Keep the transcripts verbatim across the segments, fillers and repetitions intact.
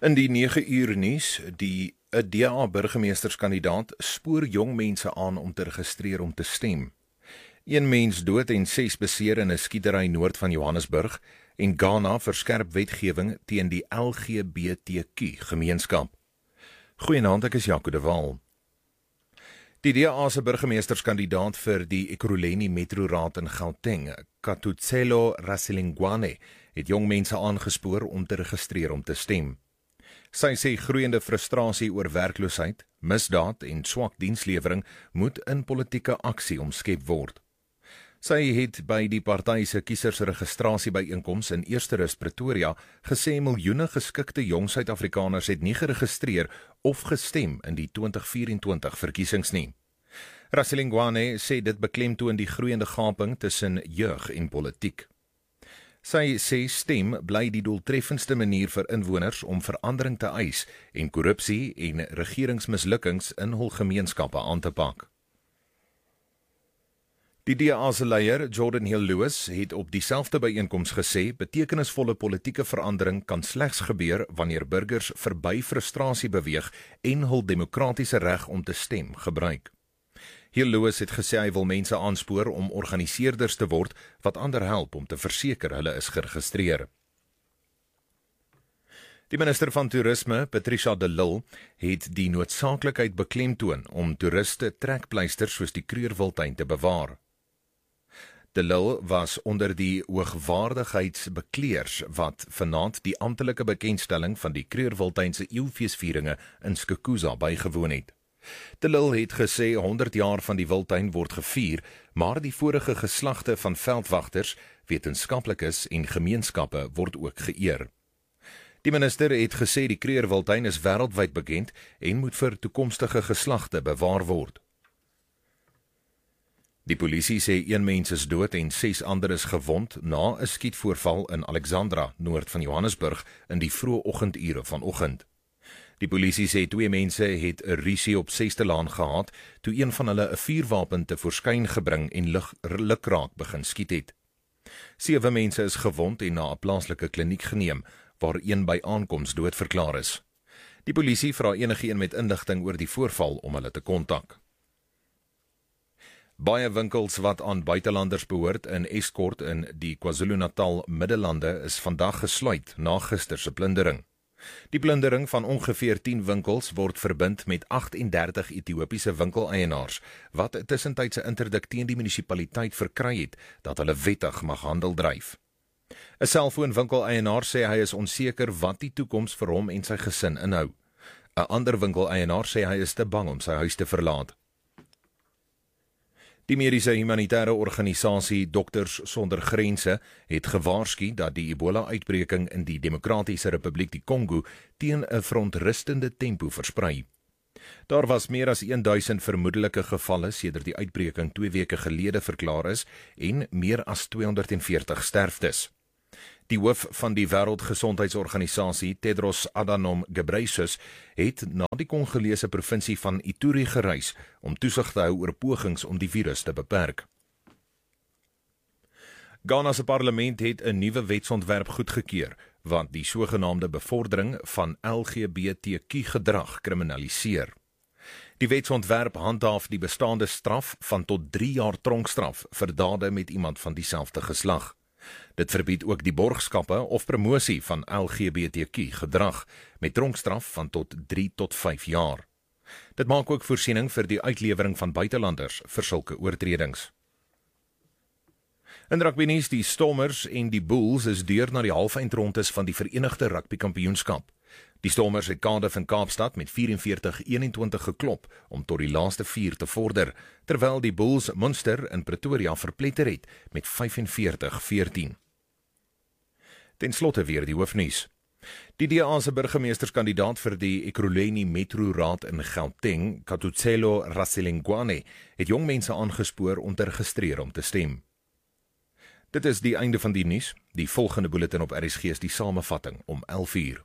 In die nege uur nuus, die D A burgemeesterskandidaat spoor jong mense aan om te registreer om te stem. Een mens dood en ses beseer in 'n skietery noord van Johannesburg en Ghana verskerp wetgewing teen die L G B T Q gemeenskap. Goeienaand, ek is Jaco de Waal. Die D A se burgemeesterskandidaat vir die Ekurhuleni Metro Raad in Gauteng, Katutselo Rasilingwane, het jong mense aangespoor om te registreer om te stem. Sy sê groeiende frustrasie oor werkloosheid, misdaad en swak dienslewering moet in politieke aksie omskep word. Sy het by die party se kiesersregistrasiebyeenkoms in Eersterus Pretoria gesê miljoene geskikte jong Suid-Afrikaners het nie geregistreer of gestem in die twintig vyf-en-twintig verkiesings nie. Rasilingwane sê dit beklemtoon die groeiende gaping tussen jeug en politiek. Sy sê stem bly die doeltreffendste manier vir inwoners om verandering te eis en korrupsie en regeringsmislukkings in hul gemeenskappe aan te pak. Die D A se leier, Jordan Hill-Lewis, het op dieselfde byeenkoms gesê betekenisvolle politieke verandering kan slegs gebeur wanneer burgers verby frustrasie beweeg en hul demokratiese reg om te stem gebruik. Hill-Lewis het gesê hy wil mense aanspoor om organiseerders te word wat ander help om te verseker hulle is geregistreer. Die minister van Toerisme, Patricia de Lille, het die noodsaaklikheid beklemtoon om toeriste trekpleisters soos die Kreurwiltuin te bewaar. De Lille was onder die hoogwaardigheidsbekleers wat vanaand die amptelike bekendstelling van die Kreurwiltuin se eeufeesvieringe in Skukuza bygewoon het. De Lille het gesê honderd jaar van die wildtuin word gevier, maar die vorige geslagte van veldwagters, wetenskaplikes en gemeenskappe word ook geëer. Die minister het gesê die Kreurwiltuin is wêreldwyd bekend en moet vir toekomstige geslagte bewaar word. Die polisie sê een mens is dood en ses ander is gewond na 'n skietvoorval in Alexandra, noord van Johannesburg, in die vroeë oggendure vanoggend. Die polisie sê twee mense het 'n rusie op Sesde Laan gehad toe een van hulle 'n vuurwapen te voorskyn gebring en lukraak begin skiet het. Sewe mense is gewond en na 'n plaaslike kliniek geneem, waar een by aankoms dood verklaar is. Die polisie vra enigeen met inligting oor die voorval om hulle te kontak. Baie winkels wat aan buitelanders behoort in Estcourt in die KwaZulu-Natal Middellande is vandag gesluit na gister se plundering. Die plundering van ongeveer tien winkels word verbind met agt en dertig Ethiopiese winkeleienaars wat 'n tussentydse interdik teen die munisipaliteit verkry het dat hulle wettig mag handel dryf. 'n Selfoonwinkeleienaar sê hy is onseker wat die toekoms vir hom en sy gesin inhou. 'n Ander winkeleienaar sê hy is te bang om sy huis te verlaat. Die mediese humanitêre organisasie Dokters Sonder Grense het gewaarsku dat die Ebola-uitbreking in die Demokratiese Republiek die Kongo teen 'n verontrustende tempo versprei. Daar was meer as duisend vermoedelike gevalle sedert die uitbreking twee weke gelede verklaar is en meer as tweehonderdveertig sterftes. Die hoof van die Wêreldgesondheidsorganisasie, Tedros Adhanom Ghebreyesus, het na die Kongolese provinsie van Ituri gereis om toesig te hou oor pogings om die virus te beperk. Ghana se parlement het 'n nuwe wetsontwerp goedgekeur wat die sogenaamde bevordering van L G B T Q gedrag kriminaliseer. Die wetsontwerp handhaaf die bestaande straf van tot drie jaar tronkstraf vir dade met iemand van dieselfde geslag. Dit verbied ook die borgskappe of promosie van L G B T Q gedrag met tronkstraf van tot drie tot vyf jaar. Dit maak ook voorsiening vir die uitlewering van buitelanders vir sulke oortredings. In rugbynuus, die Stormers en die Bulls is deur na die halfeindrondes van die Verenigde Rugby Kampioenskap. Die Stormers het Cardiff en Kaapstad met vyf-en-veertig eenentwintig geklop om tot die laaste vier te vorder, terwyl die Bulls Munster in Pretoria verpletter het met vyf-en-veertig veertien. Ten slotte weer die hoofnuus. Die D A se burgemeesterskandidaat vir die Ekurhuleni Metro Raad in Gauteng, Katutselo Rasilingwane, het jong mense aangespoor om te registreer om te stem. Dit is die einde van die nuus. Die volgende bulletin op R S G is die samevatting om elf uur.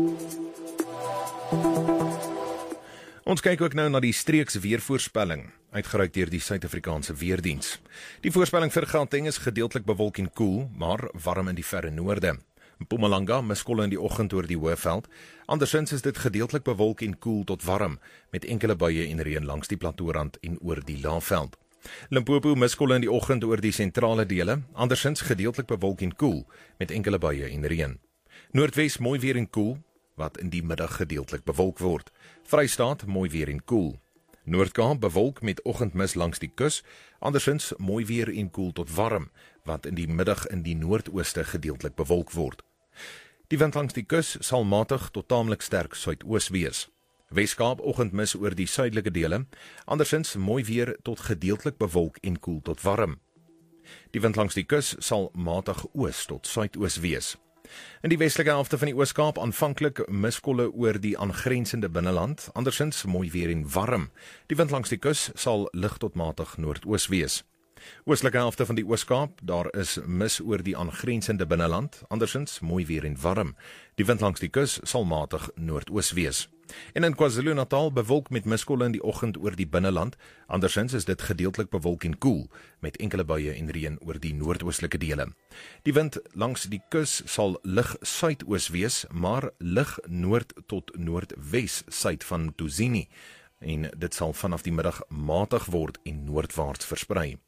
Ons kyk ook nou na die streeks weervoorspelling. uitgereik deur die Suid-Afrikaanse Weerdiens. Die voorspelling vir Gauteng is gedeeltelik bewolk en koel, maar warm in die verre noorde. Mpumalanga miskolle in die oggend oor die Hoëveld. Andersins is dit gedeeltelik bewolk en koel tot warm, met enkele buie en reën langs die plateaurand en oor die Laagveld. Limpopo miskolle in die oggend oor die sentrale dele, andersins gedeeltelik bewolk en koel, met enkele buie en reën. Noordwes mooi weer en koel, wat in die middag gedeeltelik bewolk word. Vrystaat mooi weer en koel. Noord-Kaap bewolk met oggendmis langs die kus, andersins mooi weer en koel tot warm, wat in die middag in die noordooste gedeeltelik bewolk word. Die wind langs die kus sal matig tot taamlik sterk suidoos wees. Weskaap oggendmis oor die suidelike dele, andersins mooi weer tot gedeeltelik bewolk en koel tot warm. Die wind langs die kus sal matig oos tot suidoos wees. In die westelike helfte van die Ooskaap aanvanklik miskolle oor die aangrensende binneland, andersins mooi weer en warm. Die wind langs die kus sal lig tot matig noordoos wees. Oostelike helfte van die Ooskaap, daar is mis oor die aangrensende binneland, andersins mooi weer en warm. Die wind langs die kus sal matig noordoos wees. En in KwaZulu-Natal bewolk met miskolle in die oggend oor die binneland, andersins is dit gedeeltelik bewolk en koel, met enkele buie en reën oor die noordoostelike dele. Die wind langs die kus sal lig suidoos wees, maar lig noord tot noordwes suid van Tuzini, en dit sal vanaf die middag matig word en noordwaarts versprei.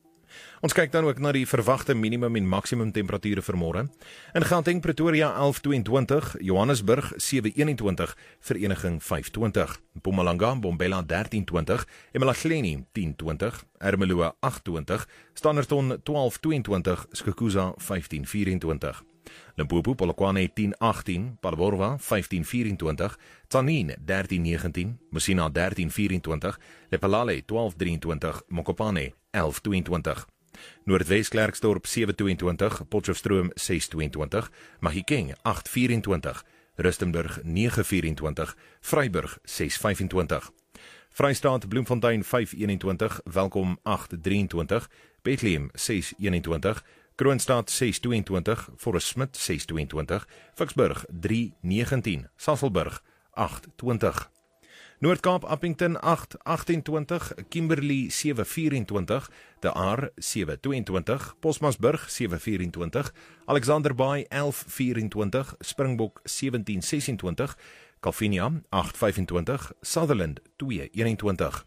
Ons kyk dan ook na die verwagte minimum en maksimum temperature vir môre. In Gauteng, Pretoria elf tweeëntwintig, Johannesburg sewe eenentwintig, Vereniging vyf twintig, Mpumalanga, Bombela dertien twintig, eMalahleni tien twintig, Ermelo agt twintig, Standerton twaalf tweeëntwintig, Skukuza vyftien vyfentwintig. Limpopo, Polokwane tien agtien, Palborwa vyftien vyfentwintig, Tzaneen dertien negentien, Musina dertien vyfentwintig, Lephalale twaalf drieëntwintig, Mokopane elf tweeëntwintig. Noordwes Klerksdorp sewe tweeëntwintig, Potchefstroom ses tweeëntwintig, Mahikeng agt vyfentwintig, Rustenburg nege vyfentwintig, Vryburg ses vyfentwintig. Vrystaat Bloemfontein vyf eenentwintig, Welkom agt drieëntwintig, Bethlehem ses eenentwintig, Kroonstad ses tweeëntwintig, Forest Smith ses tweeëntwintig, Vicksburg drie negentien, Sasolburg agt twintig. Noord-Kaap Appington agt agtentwintig, Kimberley sewe vyfentwintig, De Aar sewe tweeëntwintig, Posmasburg sewe vyfentwintig, Alexander Bay elf vyfentwintig, Springbok sewentien sesentwintig, Calvinia agt vyfentwintig, Sutherland twee eenentwintig.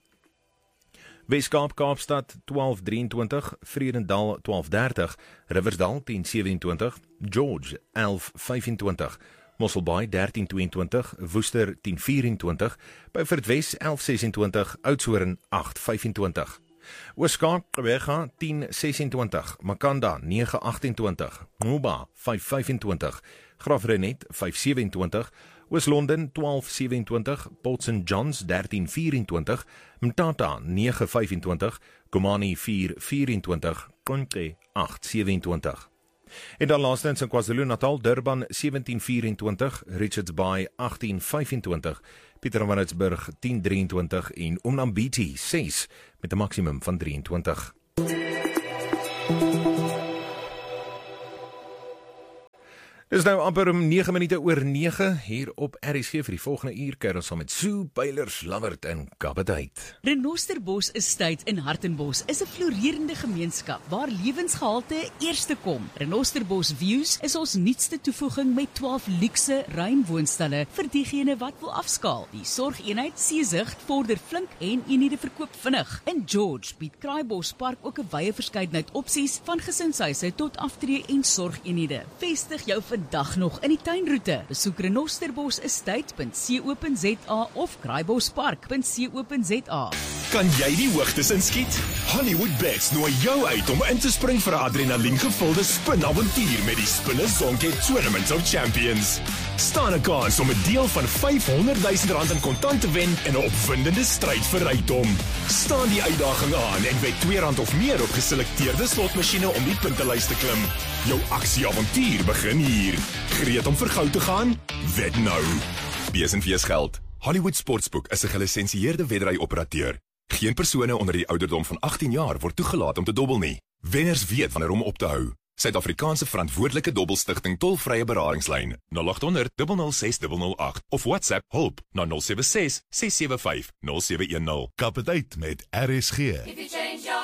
Weskaap Kaapstad twaalf drieëntwintig, Vredendal twaalf dertig, Riversdal tien sewentwintig, George elf vyfentwintig, Mosselbaai dertien tweeëntwintig, Woester tien vyfentwintig, Beaufort Wes elf sesentwintig, Oudtshoorn agt vyfentwintig. Ooskaap Gqeberha tien sesentwintig, Makanda nege agtentwintig, Moba vyf vyfentwintig, Graaff-Reinet vyf sewentwintig, Oos-London twaalf sewentwintig, Port Saint Johns dertien vyfentwintig, Mtata nege vyfentwintig, Komani vier vyfentwintig, Konke agt sewentwintig. En dan laastens in KwaZulu-Natal, Durban sewentien vyfentwintig, Richards Bay agtien vyfentwintig, Pietermaritzburg tien drieëntwintig en Umnambiti ses met 'n maksimum van drieëntwintig. Dis nou amper om nege minute oor nege hier op R S G vir die volgende uur kuier ons saam met Sue Buylers, Lawert en Kabbetyd. Renosterbos Estate in Hartenbos is 'n floreerende gemeenskap waar lewensgehalte eerste kom. Renosterbos Views is ons nuutste toevoeging met twaalf luukse ruim woonstelle vir diegene wat wil afskaal. Die sorgeenheid Seesig vorder flink en eenhede verkoop vinnig. In George bied Kraaibos Park ook 'n wye verskeidenheid opsies van gesinshuise tot aftree en sorgeenhede. Vestig jou vandag nog in die tuinroete. Besoek renosterbos estate punt co punt za of kraaibospark punt co punt za. Kan jy die hoogtes inskiet? Hollywood Bets nooi jou uit om in te spring vir 'n adrenalien-gevulde spinavontuur met die Spinner Zonke Tournament of Champions. Staan 'n kans om 'n deel van vyfhonderd duisend rand in kontant te wen in 'n opwindende stryd vir rykdom. Staan die uitdaging aan en bet twee rand of meer op geselekteerde slotmasjiene om die puntelys te klim. Jou aksieavontuur begin hier. Gereed om vir goud te gaan? Wed nou. Bees en Vees geld. Hollywood Sportsbook is 'n gelisensieerde wedry-operateur. Geen persone onder die ouderdom van agttien jaar word toegelaat om te dobbel nie. Wenners weet wanneer om op te hou. Suid-Afrikaanse verantwoordelike dobbelstigting tolvrye beradingslyn nul agt honderd, nul nul ses, nul nul agt of WhatsApp hulp na nul sewe ses, ses sewe vyf, nul sewe een nul. Kap dit uit met R S G.